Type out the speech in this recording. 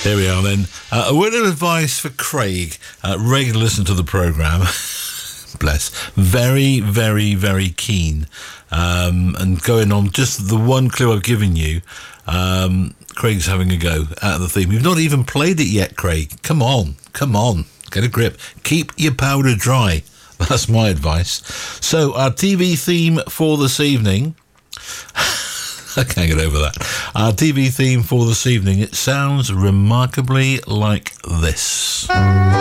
Here we are then. A word of advice for Craig. Regular listener to the programme. Bless. Very, very, very keen. And going on just the one clue I've given you, Craig's having a go at the theme. You've not even played it yet, Craig. Come on. Get a grip. Keep your powder dry. That's my advice. So, our TV theme for this evening... I can't get over that. Our TV theme for this evening, it sounds remarkably like this.